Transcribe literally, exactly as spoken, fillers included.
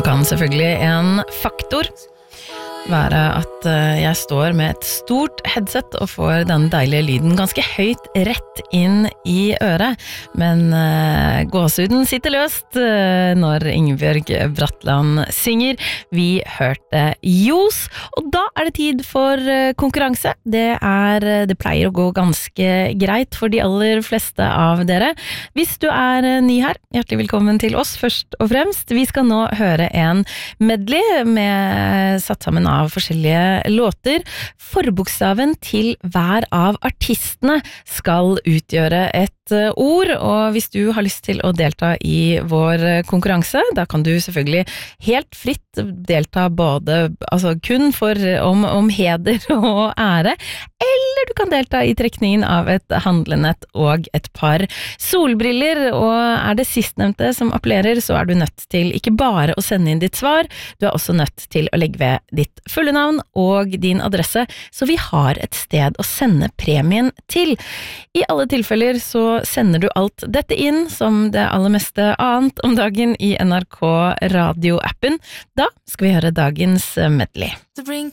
kan selvfølgelig en faktor være at jeg står med et stort headset og får den deilige lyden ganske høyt rett inn i øret, men uh, gåsuden sitter løst uh, når Ingebjørg Bratland synger. Vi hørte Jos, og da er det tid for uh, konkurranse. Det, er, det pleier å gå ganske greit for de aller fleste av dere. Hvis du er uh, ny her, hjertelig velkommen til oss først og fremst. Vi skal nå høre en medley med satt sammen av forskjellige låter. Forbokstaven til hver av artistene skal utgjøre et ord, og hvis du har lyst til å delta i vår konkurranse, da kan du selvfølgelig helt fritt delta både, altså kun for om, om heder og ære, eller du kan delta i trekningen av et handlenett og et par solbriller, og er det sistnevnte som appellerer, så er du nødt til ikke bare å sende inn ditt svar, du er også nødt til å legge ved ditt fulle navn og din adresse, så vi har et sted å sende premien til. I alle tilfeller så sender du alt dette inn som det aller meste annet om dagen i N R K radio-appen. Da skal vi høre dagens medley. The brink